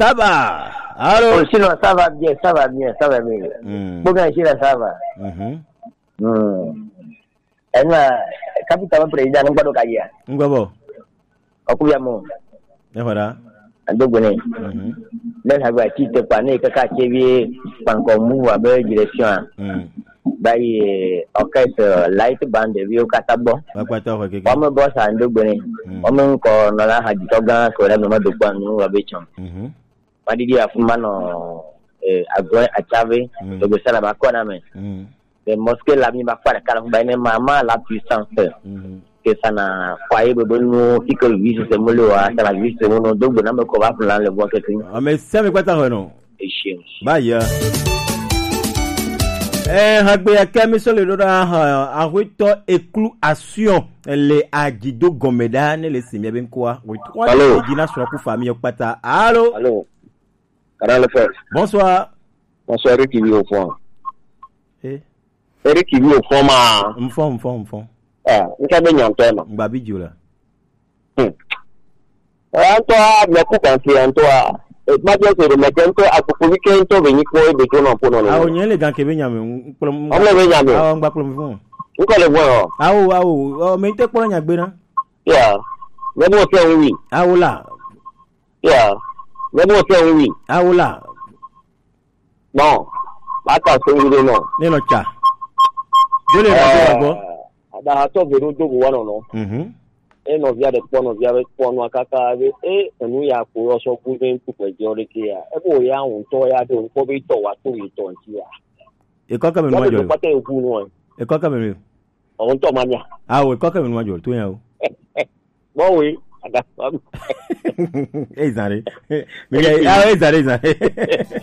Ça va. Allô? Oh, sinon, ça va bien. Bon, ici, là, ça va. Capitaine président, nous pas de Ngabo. Okuyamo. Et voilà. Andogone. Même avec titre pané, kaka chevi, pankomu, avec direction. Bayi, orchestre, light band, vieux katabo. Bakwato keke. Omo boss andogone. Omo ko nala haji toga ko la mama do kwanu abechon. Madidi afumano agro achave, to go sala makona me. Les mosquées la mi bakwa kala baine mama la puissance. Que ça n'a pas eu besoin de que le vice se moule à la vice de mon donc on a me quoi pour le voir quelque chose. Ah mais ça me quoi ta non? Et chien. Bye. Hagbe ya kemiso le doda arwito exclusion le agido gomeda ne le simia ben quoi. Allô. Dina sur ku famille okpata. Allô. Allô. Canal Frère. Bonsoir. Bonsoir Eric qui vit au fond. Eric qui vit au fond ma. M'fond. Ah, on ka be nyanto ma. Babi diola. Antoa me ku kan fi antoa. Ma je se me kento akoko weekend to be ni ko e be ko no pono no. Ah onye le gan ke be nyame. O le be nyame. Ah ngba plom fun. N ko le bo o. Ah me te ko nyagbe na. Yeah. Me bo se wi. Ah la. Yeah. Me bo se wi. Ah la. Non. Ba ka so wi no. Ne no cha. Dole na go. Ada to be do go wano no. No via de pono akaka be enu ya ko so ku den ku pe jore ke ya e bo ya un to ya de ko be to wa to yi to nti ya e ko ka me ma jo e ko ka me o to ma nya e ko ka me ma jo to ya o bo we ada e zare me ya e zare